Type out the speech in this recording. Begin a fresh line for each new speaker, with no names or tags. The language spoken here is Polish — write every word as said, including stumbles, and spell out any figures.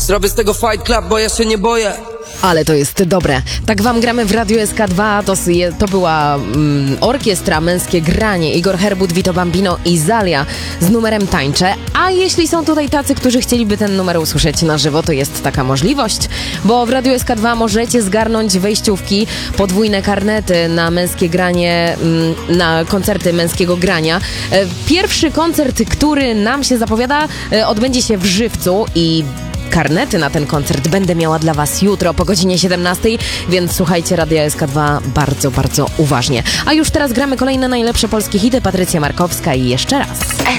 Zrobię z tego fight club, bo ja się nie boję.
Ale to jest dobre. Tak wam gramy w Radiu S K dwa. To, to była mm, orkiestra Męskie Granie. Igor Herbut, Vito Bambino i Zalia z numerem Tańczę. A jeśli są tutaj tacy, którzy chcieliby ten numer usłyszeć na żywo, to jest taka możliwość, bo w Radiu S K dwa możecie zgarnąć wejściówki, podwójne karnety na Męskie Granie, mm, na koncerty Męskiego Grania. Pierwszy koncert, który nam się zapowiada, odbędzie się w Żywcu i karnety na ten koncert będę miała dla was jutro po godzinie siedemnastej, więc słuchajcie Radia S K dwa bardzo, bardzo uważnie. A już teraz gramy kolejne najlepsze polskie hity. Patrycja Markowska i jeszcze raz.